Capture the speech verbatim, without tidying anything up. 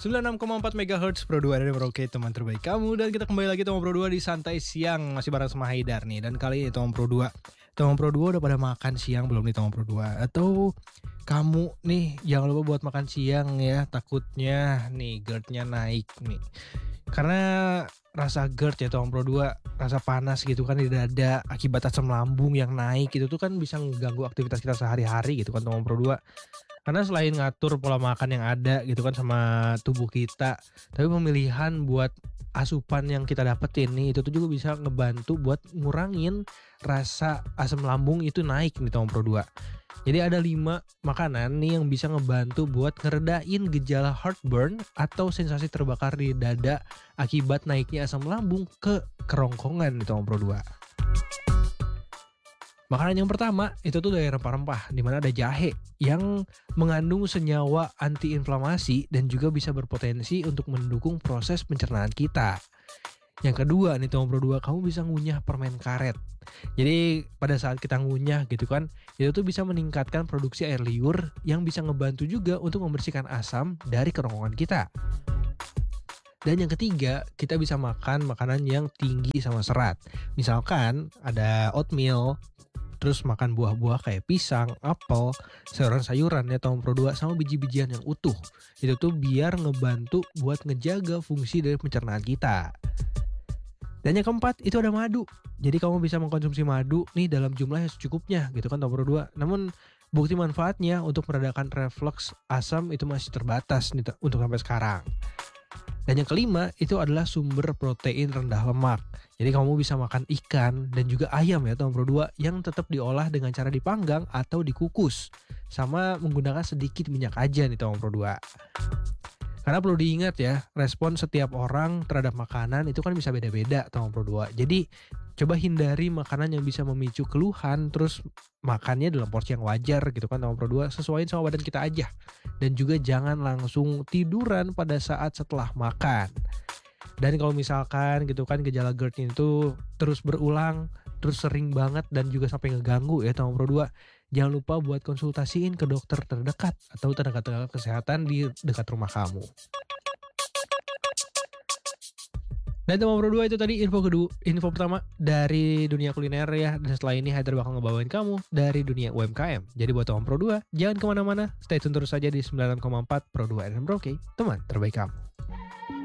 sembilan puluh enam koma empat megahertz Pro dua R R Merauke, teman terbaik kamu. Dan kita kembali lagi teman Pro dua di Santai Siang. Masih bareng sama Haidar nih. Dan kali ini teman Pro dua Teman Pro dua udah pada makan siang belum nih teman Pro dua? Atau kamu nih jangan lupa buat makan siang ya. Takutnya nih GERD-nya naik nih. Karena rasa GERD ya teman Pro dua, rasa panas gitu kan di dada akibat asam lambung yang naik gitu tuh kan bisa mengganggu aktivitas kita sehari-hari gitu kan teman Pro dua. Karena selain ngatur pola makan yang ada gitu kan sama tubuh kita, tapi pemilihan buat asupan yang kita dapetin nih itu tuh juga bisa ngebantu buat ngurangin rasa asam lambung itu naik nih teman Pro dua. Jadi ada lima makanan nih yang bisa ngebantu buat ngeredain gejala heartburn atau sensasi terbakar di dada akibat naiknya asam lambung ke kerongkongan nih teman Pro dua. Makanan yang pertama itu tuh dari rempah-rempah, di mana ada jahe yang mengandung senyawa antiinflamasi dan juga bisa berpotensi untuk mendukung proses pencernaan kita. Yang kedua nih teman Pro dua, kamu bisa ngunyah permen karet. Jadi pada saat kita ngunyah gitu kan, itu tuh bisa meningkatkan produksi air liur yang bisa ngebantu juga untuk membersihkan asam dari kerongkongan kita. Dan yang ketiga, kita bisa makan makanan yang tinggi sama serat. Misalkan ada oatmeal, terus makan buah-buah kayak pisang, apel, sayuran-sayuran ya teman Pro dua sama biji-bijian yang utuh. Itu tuh biar ngebantu buat ngejaga fungsi dari pencernaan kita. Dan yang keempat itu ada madu. Jadi kamu bisa mengkonsumsi madu nih dalam jumlah yang secukupnya gitu kan teman Pro dua. Namun bukti manfaatnya untuk meredakan reflux asam itu masih terbatas nih untuk sampai sekarang. Dan yang kelima itu adalah sumber protein rendah lemak. Jadi kamu bisa makan ikan dan juga ayam ya teman Pro dua yang tetap diolah dengan cara dipanggang atau dikukus. Sama menggunakan sedikit minyak aja nih teman Pro dua. Karena perlu diingat ya, respon setiap orang terhadap makanan itu kan bisa beda-beda teman Pro dua. Jadi coba hindari makanan yang bisa memicu keluhan, terus makannya dalam porsi yang wajar gitu kan teman Pro dua, sesuaiin sama badan kita aja. Dan juga jangan langsung tiduran pada saat setelah makan. Dan kalau misalkan gitu kan gejala GERD itu terus berulang, terus sering banget dan juga sampai ngeganggu ya teman Pro dua, jangan lupa buat konsultasiin ke dokter terdekat atau tenaga-tenaga kesehatan di dekat rumah kamu. Dan teman Pro dua itu tadi info kedua, info pertama dari dunia kuliner ya. Dan setelah ini Haidar bakal ngebawain kamu dari dunia U M K M. Jadi buat teman Pro dua, jangan kemana-mana, stay tune terus saja di sembilan puluh enam koma empat Pro dua R R Merauke, teman terbaik kamu.